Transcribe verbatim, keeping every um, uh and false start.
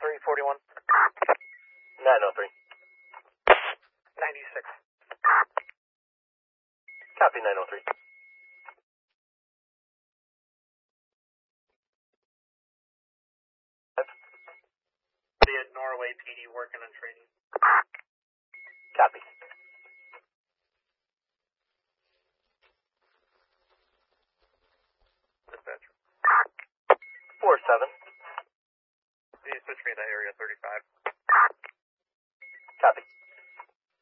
three forty-one. nine oh three. ninety-six. Copy nine oh three. The Norway P D working on training. Copy.